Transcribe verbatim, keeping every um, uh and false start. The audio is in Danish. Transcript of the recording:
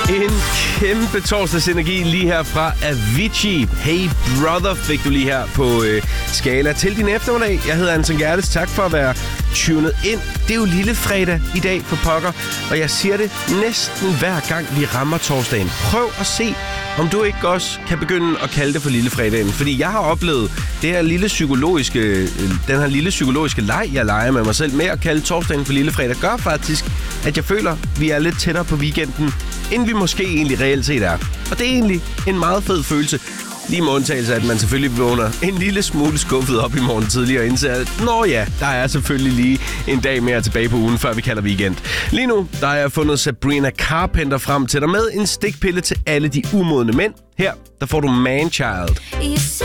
En kæmpe torsdagsenergi lige her fra Avicii. Hey brother fik du lige her på øh, Skala til din eftermiddag. Jeg hedder Anton Gertes. Tak for at være tunet ind. Det er jo lille fredag i dag for pokker, og jeg siger det næsten hver gang vi rammer torsdagen. Prøv at se, om du ikke også kan begynde at kalde det for lille fredagen. Fordi jeg har oplevet det her lille psykologiske, den her lille psykologiske leg, jeg leger med mig selv med at kalde torsdagen for lille fredag, gør faktisk, at jeg føler, at vi er lidt tættere på weekenden, end vi måske egentlig reelt set er. Og det er egentlig en meget fed følelse. Lige med undtagelse af, at man selvfølgelig vågner en lille smule skuffet op i morgen tidligere og indser, at nå ja, der er selvfølgelig lige en dag mere tilbage på ugen, før vi kalder weekend. Lige nu, der har jeg fundet Sabrina Carpenter frem til dig med en stikpille til alle de umodne mænd. Her, der får du Man Child.